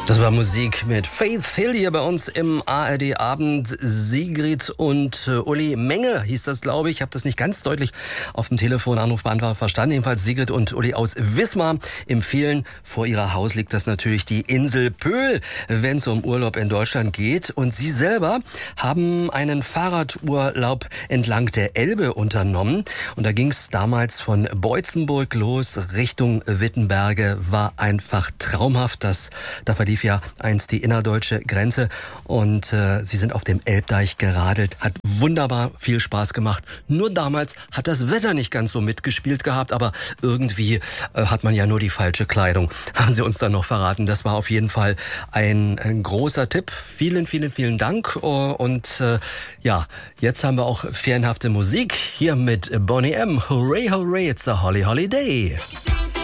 Das war Musik mit Faith Hill hier bei uns im ARD-Abend. Sigrid und Uli Menge hieß das, glaube ich. Ich habe das nicht ganz deutlich auf dem Telefonanrufbeantworter verstanden. Jedenfalls Sigrid und Uli aus Wismar empfehlen, vor ihrer Haus liegt das natürlich die Insel Pöhl, wenn es um Urlaub in Deutschland geht. Und sie selber haben einen Fahrradurlaub entlang der Elbe unternommen. Und da ging es damals von Boitzenburg los Richtung Wittenberge. War einfach traumhaft. Da verlief ja einst die innerdeutsche Grenze und sie sind auf dem Elbdeich geradelt. Hat wunderbar viel Spaß gemacht. Nur damals hat das Wetter nicht ganz so mitgespielt gehabt, aber irgendwie hat man ja nur die falsche Kleidung. Haben sie uns dann noch verraten. Das war auf jeden Fall ein großer Tipp. Vielen, vielen, vielen Dank. Und ja, jetzt haben wir auch ferienhafte Musik hier mit Boney M. Hooray, hooray, it's a holly holiday.